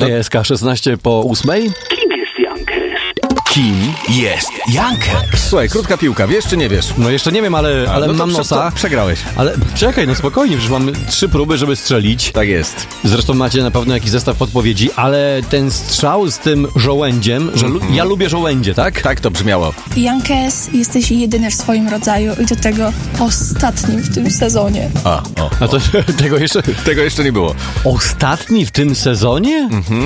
Tutaj SK 16:08. Kim jest Jankes? Słuchaj, krótka piłka, wiesz czy nie wiesz? No jeszcze nie wiem, ale no mam nosa. Przegrałeś. Ale czekaj, no spokojnie, przecież mam 3 próby, żeby strzelić. Tak jest. Zresztą macie na pewno jakiś zestaw podpowiedzi, ale ten strzał z tym żołędziem, że ja lubię żołędzie, tak? Tak to brzmiało. Jankes, jesteś jedyny w swoim rodzaju i do tego ostatni w tym sezonie. A to Tego jeszcze nie było. Ostatni w tym sezonie?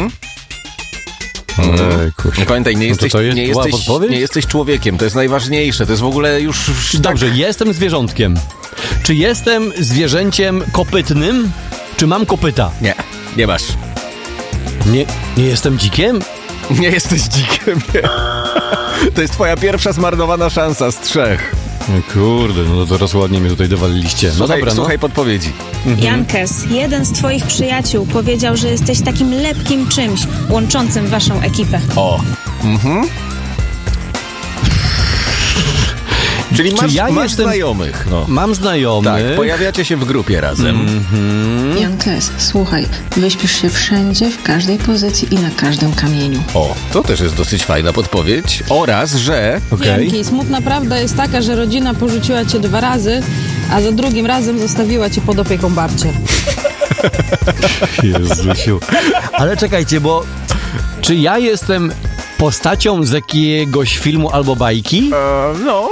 Pamiętaj, nie jesteś człowiekiem, to jest najważniejsze, to jest w ogóle już... Dobrze, jestem zwierzątkiem. Czy jestem zwierzęciem kopytnym? Czy mam kopyta? Nie masz. Nie jestem dzikiem? Nie jesteś dzikiem, nie. To jest twoja pierwsza zmarnowana szansa z 3. No kurde, no to teraz ładnie mnie tutaj dowaliliście. Słuchaj podpowiedzi. Jankes, jeden z twoich przyjaciół powiedział, że jesteś takim lepkim czymś łączącym waszą ekipę. Czyli masz jestem... znajomych. No. Mam znajomych. Tak, pojawiacie się w grupie razem. Jankes, słuchaj, wyśpisz się wszędzie, w każdej pozycji i na każdym kamieniu. To też jest dosyć fajna podpowiedź. Oraz, że... Janki, smutna prawda jest taka, że rodzina porzuciła cię 2 razy, a za drugim razem zostawiła cię pod opieką babci. Jezusiu. Ale czekajcie, bo czy ja jestem postacią z jakiegoś filmu albo bajki? No.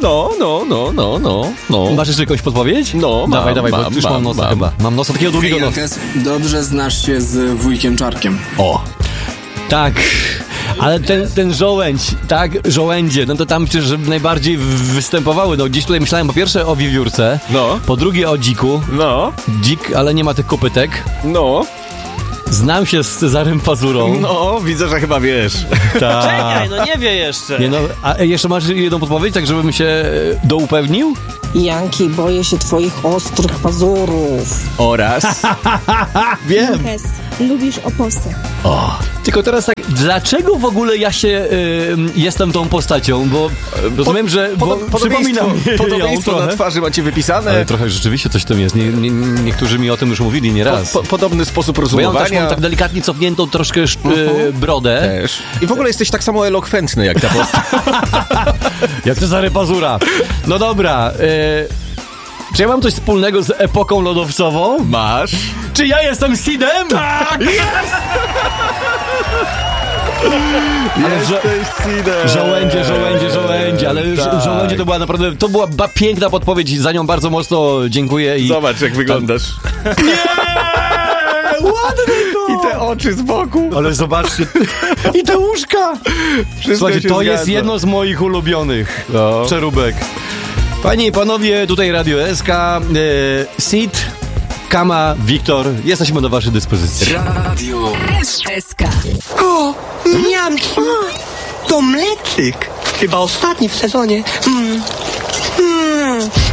Masz jeszcze jakąś podpowiedź? No, Dawaj, bo już mam nosa chyba. Mam nosa takiego długiego nosa. Dobrze znasz się z wujkiem Czarkiem. Tak, ale ten żołędź, tak, żołędzie, no to tam przecież najbardziej występowały. No gdzieś tutaj myślałem po pierwsze o wiewiórce, po drugie o dziku. Dzik, ale nie ma tych kopytek. Znam się z Cezarym Pazurą. Widzę, że chyba wiesz. Tak. Czekaj, no nie wie jeszcze. Nie, a jeszcze masz jedną podpowiedź, tak żebym się doupewnił? Janki, boję się twoich ostrych pazurów. Oraz... Wiem. Jankes, lubisz oposy. Tylko teraz tak, dlaczego w ogóle ja się jestem tą postacią? Bo rozumiem, że przypominam Podobieństwo na twarzy macie wypisane. Ale trochę rzeczywiście coś tam jest. Niektórzy mi o tym już mówili nieraz. Podobny sposób rozumowania. Bo ja też mam tak delikatnie cofniętą troszkę brodę. Też. I w ogóle jesteś tak samo elokwentny jak ta postać. Jak Cezary Pazura. No dobra. Czy ja mam coś wspólnego z epoką lodowcową? Masz. Czy ja jestem Sidem? Tak! Jesteś Sidem. Żołędzie, ale tak. żołędzie to była naprawdę, to była piękna podpowiedź, za nią bardzo mocno dziękuję. Zobacz jak wyglądasz. Nie! Ładny to! I te oczy z boku. Ale zobaczcie. I te łóżka. Słuchajcie, to jest jedno z moich ulubionych przeróbek. Panie i panowie, tutaj Radio SK, Sid, Kama, Wiktor, jesteśmy do waszej dyspozycji. Radio SK. O, Janki, to mleczyk. Chyba ostatni w sezonie.